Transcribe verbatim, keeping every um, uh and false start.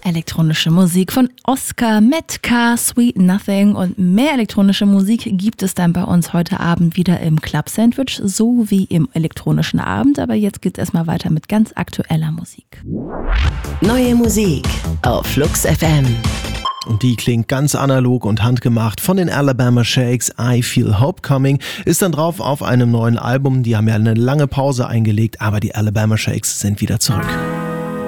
Elektronische Musik von Oscar mit K, Sweet Nothing, und mehr elektronische Musik gibt es dann bei uns heute Abend wieder im Club Sandwich, so wie im elektronischen Abend. Aber jetzt geht's erstmal weiter mit ganz aktueller Musik. Neue Musik auf Flux F M. Und die klingt ganz analog und handgemacht von den Alabama Shakes. I Feel Hope Coming ist dann drauf auf einem neuen Album. Die haben ja eine lange Pause eingelegt, aber die Alabama Shakes sind wieder zurück.